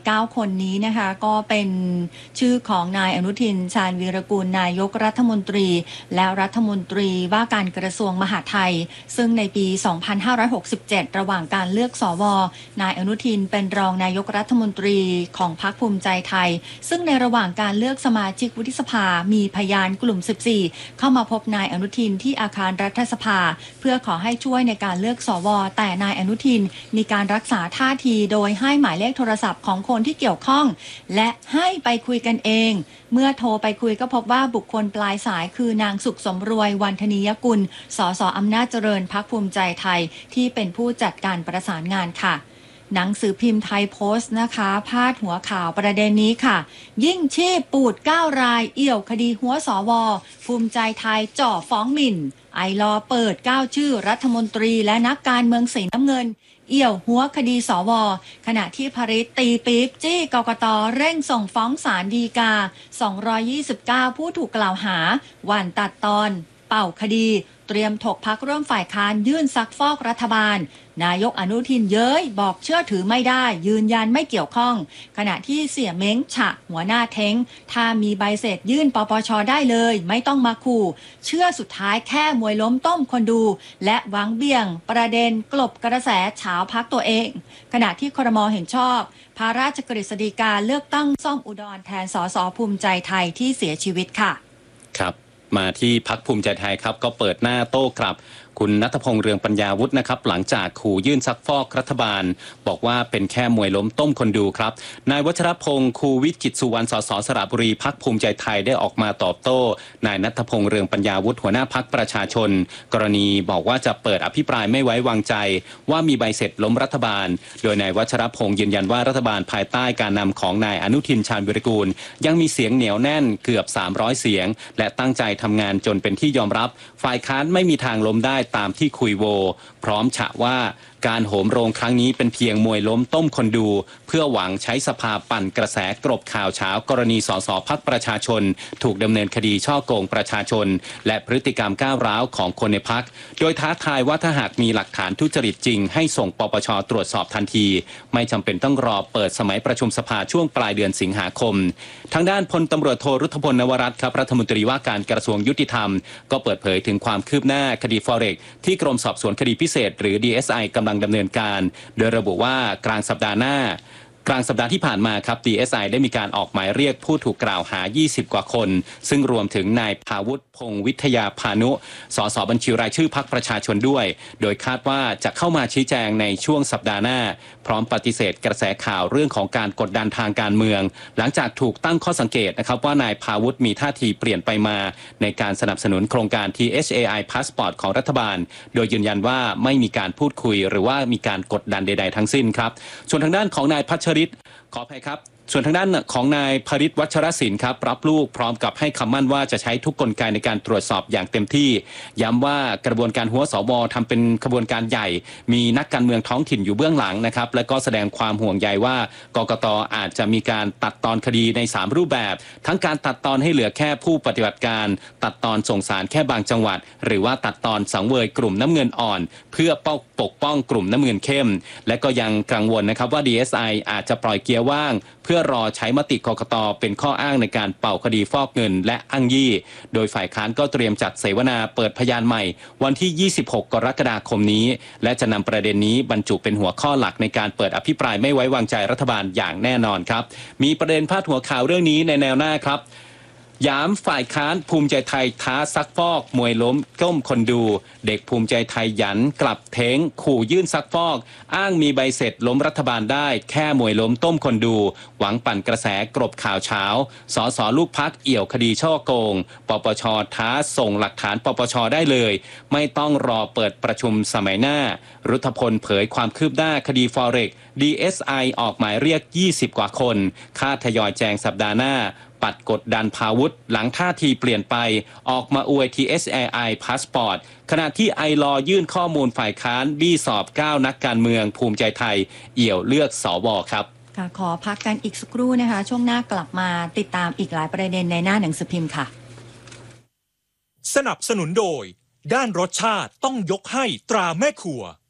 9 คนนี้นะคะก็เป็นชื่อของนายอนุทินชาญวีรกูลนายกรัฐมนตรีและรัฐมนตรีว่าการกระทรวงมหาดไทยซึ่งในปี 2567 ระหว่างการเลือกสวนายอนุทินเป็นรองนายกรัฐมนตรีของพรรคภูมิใจไทยซึ่งในระหว่างการเลือกสมาชิกวุฒิสภามีพยานกลุ่ม 14 เข้ามาพบนายอนุทินที่อาคารรัฐสภาเพื่อขอให้ช่วยในการเลือกสวแต่นายอนุทินมีการรักษาท่าทีโดยให้หมายเลขโทรศัพท์ของคนที่เกี่ยวข้องและให้ไปคุยกันเองเมื่อโทรไปคุยก็พบว่าบุคคลปลายสายคือนางสุขสมรวยวันธนียกุลสสอำนาจเจริญพรรคภูมิใจไทยที่เป็นผู้จัดการประสานงานค่ะหนังสือพิมพ์ไทยโพสต์นะคะพาดหัวข่าวประเด็นนี้ค่ะยิ่งชีพปูด9 รายเอี่ยวคดีหัวสวภูมิใจไทยจ่อฟ้องหมิ่นไอลอเปิด9 ชื่อรัฐมนตรีและนักการเมืองสีน้ำเงินเอี่ยวหัวคดีสวขณะที่ภริษตีปี๊บจี้กกตเร่งส่งฟ้องศาลฎีกา229ผู้ถูกกล่าวหาวันตัดตอนเป่าคดีเตรียมถกพรรคร่วมฝ่ายค้านยื่นซักฟอกรัฐบาลนายกอนุทินเย้ยบอกเชื่อถือไม่ได้ยืนยันไม่เกี่ยวข้องขณะที่เสี่ยเม้งฉะหัวหน้าเท้งถ้ามีใบเสร็จยื่นปปชได้เลยไม่ต้องมาขู่เชื่อสุดท้ายแค่มวยล้มต้มคนดูและหวังเบี่ยงประเด็นกลบกระแสเฉาพักตัวเองขณะที่ครม.เห็นชอบพระราชกฤษฎีกาเลือกตั้งซ่อมอุดรแทนสสภูมิใจไทยที่เสียชีวิตค่ะครับมาที่พรรคภูมิใจไทยครับก็เปิดหน้าโต้กลับคุณณัฐพงษ์เรืองปัญญาวุฒินะครับหลังจากขู่ยื่นซักฟอกรัฐบาลบอกว่าเป็นแค่มวยล้มต้มคนดูครับนายวัชรพงษ์คูวิจิตรสุวรรณสสสระบุรีพรรคภูมิใจไทยได้ออกมาตอบโต้นายณัฐพงษ์เรืองปัญญาวุฒิหัวหน้าพรรคประชาชนกรณีบอกว่าจะเปิดอภิปรายไม่ไว้วางใจว่ามีใบเสร็จล้มรัฐบาลโดยนายวัชรพงษ์ยืนยันว่ารัฐบาลภายใต้การนำของนายอนุทินชาญวิรากูลยังมีเสียงเหนียวแน่นเกือบ300เสียงและตั้งใจทำงานจนเป็นที่ยอมรับฝ่ายค้านไม่มีทางล้มได้ตามที่คุยพร้อมฉะว่าการโหมโรงครั้งนี้เป็นเพียงมวยล้มต้มคนดูเพื่อหวังใช้สภาปั่นกระแสกลบข่าวเช้ากรณีสสพรรคประชาชนถูกดำเนินคดีช่อโกงประชาชนและพฤติกรรมก้าวร้าวของคนในพรรคโดยท้าทายว่าถ้าหากมีหลักฐานทุจริตจริงให้ส่งปปชตรวจสอบทันทีไม่จำเป็นต้องรอเปิดสมัยประชุมสภาช่วงปลายเดือนสิงหาคมทางด้านพลตำรวจโทรุทธพลนวรัตน์ครับรัฐมนตรีว่าการกระทรวงยุติธรรมก็เปิดเผยถึงความคืบหน้าคดีฟอเร็กที่กรมสอบสวนคดีพิเศษหรือ DSI กำลังดำเนินการโดยระบุว่ากลางสัปดาห์ที่ผ่านมาครับ DSI ได้มีการออกหมายเรียกผู้ถูกกล่าวหา20กว่าคนซึ่งรวมถึงนายภาวุฒิพงษ์วิทยาพานุสสบัญชีรายชื่อพรรคประชาชนด้วยโดยคาดว่าจะเข้ามาชี้แจงในช่วงสัปดาห์หน้าพร้อมปฏิเสธกระแสข่าวเรื่องของการกดดันทางการเมืองหลังจากถูกตั้งข้อสังเกตนะครับว่านายภาวุฒิมีท่าทีเปลี่ยนไปมาในการสนับสนุนโครงการ THAI Passport ของรัฐบาลโดยยืนยันว่าไม่มีการพูดคุยหรือว่ามีการกดดันใดๆทั้งสิ้นครับส่วนทางด้านของนายพัชริศขออภัยครับส่วนทางด้านของนายภริษวัชรศิลป์ครับรับลูกพร้อมกับให้คำมั่นว่าจะใช้ทุกกลไกในการตรวจสอบอย่างเต็มที่ย้ำว่ากระบวนการหัวสวทำเป็นขบวนการใหญ่มีนักการเมืองท้องถิ่นอยู่เบื้องหลังนะครับและก็แสดงความห่วงใยว่ากกต.อาจจะมีการตัดตอนคดีใน3รูปแบบทั้งการตัดตอนให้เหลือแค่ผู้ปฏิบัติการตัดตอนส่งสารแค่บางจังหวัดหรือว่าตัดตอนสังเวยกลุ่มน้ำเงินอ่อนเพื่อปกป้องกลุ่มน้ำเงินเข้มและก็ยังกังวลนะครับว่า DSI อาจจะปล่อยเกียร์ว่างเพื่อรอใช้มติกกต.เป็นข้ออ้างในการเป่าคดีฟอกเงินและอ้างยี่โดยฝ่ายค้านก็เตรียมจัดเสวนาเปิดพยานใหม่วันที่26กรกฎาคมนี้และจะนำประเด็นนี้บรรจุเป็นหัวข้อหลักในการเปิดอภิปรายไม่ไว้วางใจรัฐบาลอย่างแน่นอนครับมีประเด็นพาดหัวข่าวเรื่องนี้ในแนวหน้าครับยามฝ่ายค้านภูมิใจไทยท้าซักฟอกมวยล้มก้มคนดูเด็กภูมิใจไทยหยันกลับเท้งขู่ยื่นซักฟอกอ้างมีใบเสร็จล้มรัฐบาลได้แค่มวยล้มต้มคนดูหวังปั่นกระแสกลบข่าวเช้าสสลูกพักเอี่ยวคดีช่อโกงปปชท้าส่งหลักฐานปปชได้เลยไม่ต้องรอเปิดประชุมสมัยหน้ารุทธพลเผยความคืบหน้าคดีฟอเร็ก DSI ออกหมายเรียก20กว่าคนคาดทยอยแจงสัปดาห์หน้าปัดกดดันภาวุธหลังท่าทีเปลี่ยนไปออกมาอวย THAI Passport ขณะที่ไอลอยื่นข้อมูลฝ่ายค้านบี้สอบ9นักการเมืองภูมิใจไทยเอี่ยวเลือกสวครับค่ะขอพักกันอีกสักครู่นะคะช่วงหน้ากลับมาติดตามอีกหลายประเด็นในหน้าหนังสือพิมพ์ค่ะสนับสนุนโดยด้านรสชาติต้องยกให้ตราแม่ครัว